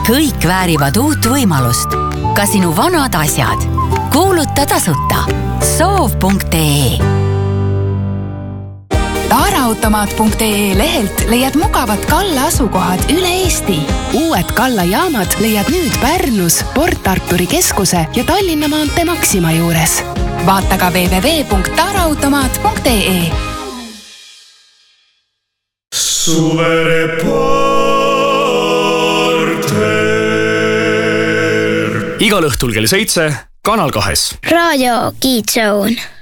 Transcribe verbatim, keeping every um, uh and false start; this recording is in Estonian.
kõik väärivad uut võimalust. Ka sinu vanad asjad. Kuuluta tasuta. soov punkt ee taaraautomaat punkt ee lehelt leiad mugavad Kalla asukohad üle Eesti. Uued Kalla jaamad leiad nüüd Pärnus, Port Arturi keskuse ja Tallinna maantee Maxima juures. Vaata ka double-u double-u double-u punkt taaraautomaat punkt ee. Suvereporter. Igal õhtul kell seitse Kanal kahes. Raadio Kids Zone.